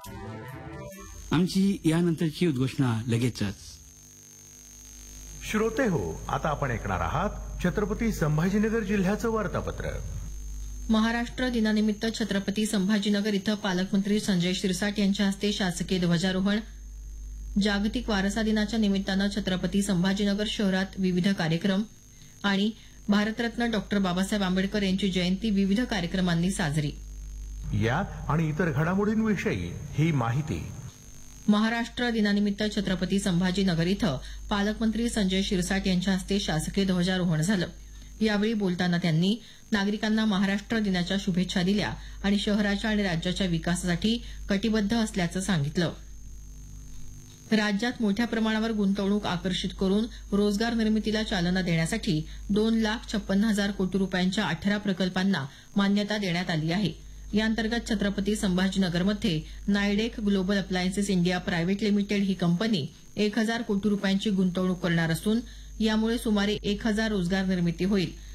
आमची यानंतरची उद्घोषणा लगेचच. श्रोते हो, आता आपण ऐकणार आहात छत्रपती संभाजीनगर जिल्ह्याचं वार्तापत्र. महाराष्ट्र दिनानिमित्त छत्रपती संभाजीनगर इथं पालकमंत्री संजय शिरसाट यांच्या हस्ते शासकीय ध्वजारोहण. जागतिक वारसा दिनाच्या निमित्तानं छत्रपती संभाजीनगर शहरात विविध कार्यक्रम आणि भारतरत्न डॉक्टर बाबासाहेब आंबेडकर यांची जयंती विविध कार्यक्रमांनी साजरी. या आणि इतर घडामोडींविषयी ही माहिती. महाराष्ट्र दिनानिमित्त छत्रपती संभाजीनगर इथं पालकमंत्री संजय शिरसाट यांच्या हस्ते शासकीय ध्वजारोहण झालं. यावेळी बोलताना त्यांनी नागरिकांना महाराष्ट्र दिनाच्या शुभेच्छा दिल्या आणि शहराच्या आणि राज्याच्या विकासासाठी कटिबद्ध असल्याचं सांगितलं. राज्यात मोठ्या प्रमाणावर गुंतवणूक आकर्षित करून रोजगार निर्मितीला चालना देण्यासाठी 2,56,000 कोटी रुपयांच्या 18 प्रकल्पांना मान्यता देण्यात आली आहे. याअंतर्गत Chhatrapati संभाजीनगरमध्ये नायडेक global appliances India private limited ही कंपनी 1,000 कोटी रुपयांची गुंतवणूक करणार असून यामुळे सुमारे 1,000 रोजगार निर्मिती होईल.